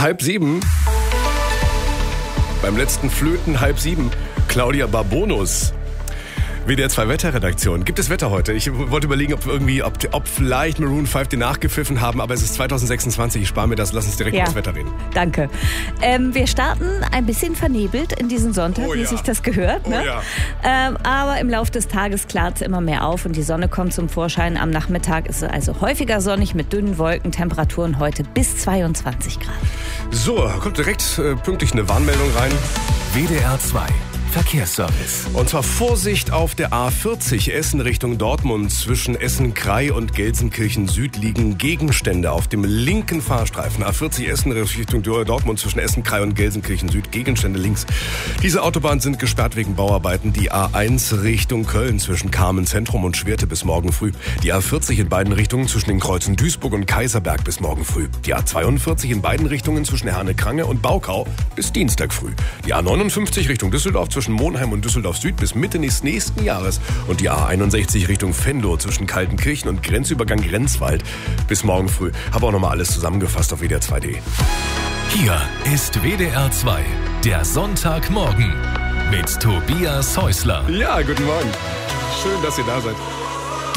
6:30. Beim letzten Flöten 6:30. Claudia Barbonus. WDR 2 Wetterredaktion. Gibt es Wetter heute? Ich wollte überlegen, ob vielleicht Maroon 5 den nachgepfiffen haben, aber es ist 2026. Ich spare mir das. Lass uns direkt über das Wetter reden. Danke. Wir starten ein bisschen vernebelt in diesen Sonntag, wie sich das gehört. Ne? Aber im Laufe des Tages klart es immer mehr auf und die Sonne kommt zum Vorschein. Am Nachmittag ist es also häufiger sonnig mit dünnen Wolken. Temperaturen heute bis 22 Grad. So, kommt direkt pünktlich eine Warnmeldung rein. WDR 2 Verkehrsservice. Und zwar Vorsicht auf der A40 Essen Richtung Dortmund. Zwischen Essen-Krei und Gelsenkirchen Süd liegen Gegenstände auf dem linken Fahrstreifen. A40 Essen Richtung Dortmund zwischen Essen-Krei und Gelsenkirchen Süd. Gegenstände links. Diese Autobahnen sind gesperrt wegen Bauarbeiten. Die A1 Richtung Köln zwischen Kamen Zentrum und Schwerte bis morgen früh. Die A40 in beiden Richtungen zwischen den Kreuzen Duisburg und Kaiserberg bis morgen früh. Die A42 in beiden Richtungen zwischen Herne-Krange und Baukau bis Dienstag früh. Die A59 Richtung Düsseldorf zwischen Monheim und Düsseldorf Süd bis Mitte des nächsten Jahres und die A61 Richtung Venlo zwischen Kaltenkirchen und Grenzübergang Grenzwald bis morgen früh. Habe auch nochmal alles zusammengefasst auf WDR2.de. Hier ist WDR 2, der Sonntagmorgen mit Tobias Häusler. Ja, guten Morgen. Schön, dass ihr da seid.